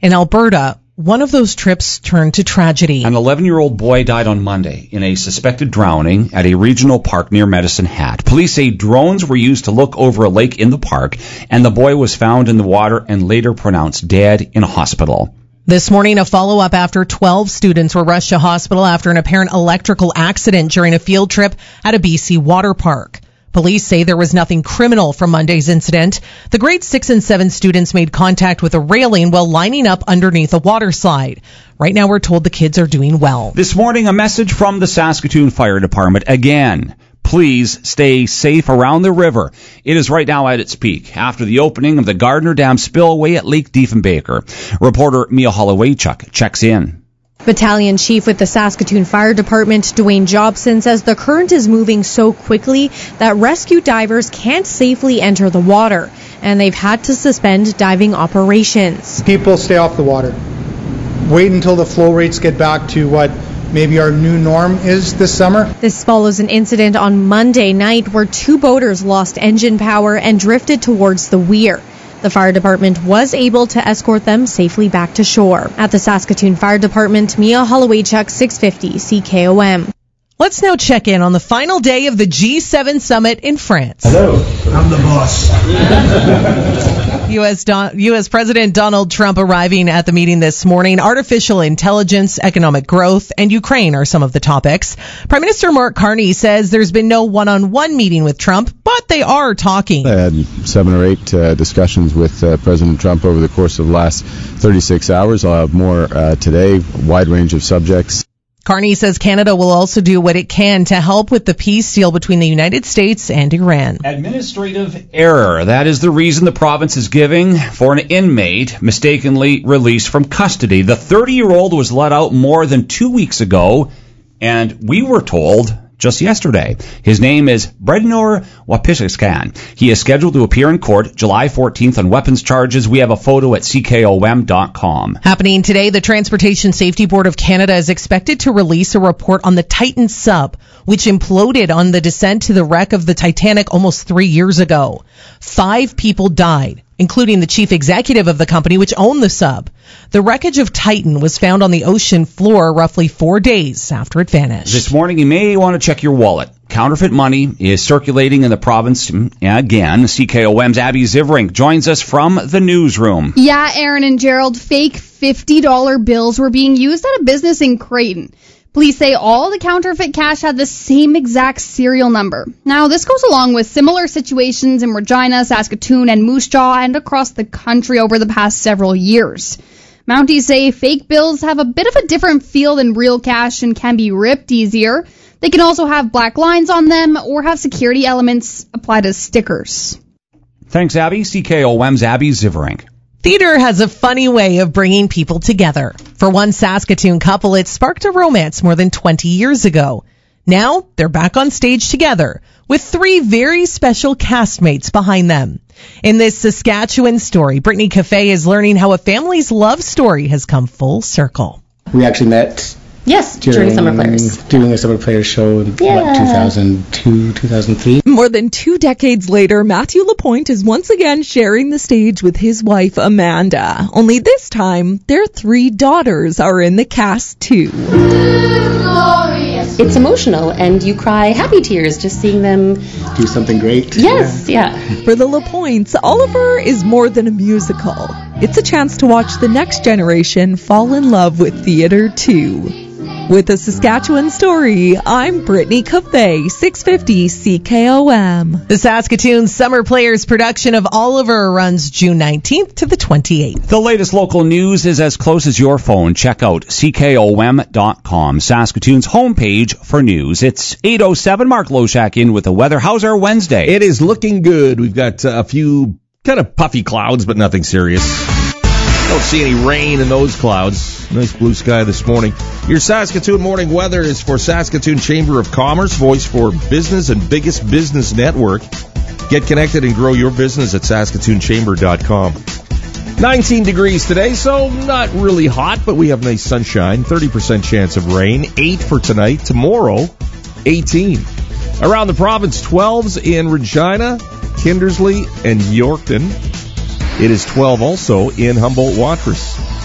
In Alberta, one of those trips turned to tragedy. An 11-year-old boy died on Monday in a suspected drowning at a regional park near Medicine Hat. Police say drones were used to look over a lake in the park, and the boy was found in the water and later pronounced dead in a hospital. This morning, a follow-up after 12 students were rushed to hospital after an apparent electrical accident during a field trip at a BC water park. Police say there was nothing criminal from Monday's incident. The grade 6 and 7 students made contact with a railing while lining up underneath a water slide. Right now, we're told the kids are doing well. This morning, a message from the Saskatoon Fire Department. Again, please stay safe around the river. It is right now at its peak after the opening of the Gardner Dam spillway at Lake Diefenbaker. Reporter Mia Hollowaychuk checks in. Battalion Chief with the Saskatoon Fire Department, Dwayne Jobson, says the current is moving so quickly that rescue divers can't safely enter the water, and they've had to suspend diving operations. People stay off the water. Wait until the flow rates get back to what maybe our new norm is this summer. This follows an incident on Monday night where 2 boaters lost engine power and drifted towards the weir. The fire department was able to escort them safely back to shore. At the Saskatoon Fire Department, Mia Hollowaychuk, 650 CKOM. Let's now check in on the final day of the G7 summit in France. Hello, I'm the boss. U.S. President Donald Trump arriving at the meeting this morning. Artificial intelligence, economic growth, and Ukraine are some of the topics. Prime Minister Mark Carney says there's been no one-on-one meeting with Trump, but they are talking. I had 7 or 8 discussions with President Trump over the course of the last 36 hours. I'll have more today, a wide range of subjects. Carney says Canada will also do what it can to help with the peace deal between the United States and Iran. Administrative error. That is the reason the province is giving for an inmate mistakenly released from custody. The 30-year-old was let out more than 2 weeks ago, and we were told just yesterday. His name is Brednor Wapiskan. He is scheduled to appear in court July 14th on weapons charges. We have a photo at CKOM.com. Happening today, the Transportation Safety Board of Canada is expected to release a report on the Titan sub, which imploded on the descent to the wreck of the Titanic almost 3 years ago. 5 people died, including the chief executive of the company which owned the sub. The wreckage of Titan was found on the ocean floor roughly 4 days after it vanished. This morning, you may want to check your wallet. Counterfeit money is circulating in the province again. CKOM's Abby Zivrink joins us from the newsroom. Yeah, Aaron and Gerald, fake $50 bills were being used at a business in Creighton. Police say all the counterfeit cash had the same exact serial number. Now, this goes along with similar situations in Regina, Saskatoon, and Moose Jaw, and across the country over the past several years. Mounties say fake bills have a bit of a different feel than real cash and can be ripped easier. They can also have black lines on them or have security elements applied as stickers. Thanks, Abby. CKOM's Abby Zivrink. Theater has a funny way of bringing people together. For one Saskatoon couple, it sparked a romance more than 20 years ago. Now, they're back on stage together with 3 very special castmates behind them. In this Saskatchewan story, Brittany Cafe is learning how a family's love story has come full circle. We actually met during Summer Players. During the Summer Players show in 2002, 2003. More than 2 decades later, Matthew Lapointe is once again sharing the stage with his wife, Amanda. Only this time, their 3 daughters are in the cast too. It's emotional, and you cry happy tears just seeing them do something great. Yes, yeah. For the Lapointes, Oliver is more than a musical. It's a chance to watch the next generation fall in love with theater too. With a Saskatchewan story, I'm Brittany Cafe, 650 CKOM. The Saskatoon Summer Players production of Oliver runs June 19th to the 28th. The latest local news is as close as your phone. Check out CKOM.com, Saskatoon's homepage for news. It's 8:07. Mark Loshak in with the weather. How's our Wednesday? It is looking good. We've got a few kind of puffy clouds, but nothing serious. Don't see any rain in those clouds. Nice blue sky this morning. Your Saskatoon morning weather is for Saskatoon Chamber of Commerce, voice for business and biggest business network. Get connected and grow your business at SaskatoonChamber.com. 19 degrees today, so not really hot, but we have nice sunshine. 30% chance of rain. 8 for tonight. Tomorrow, 18. Around the province, 12s in Regina, Kindersley, and Yorkton. It is 12 also in Humboldt-Watrous.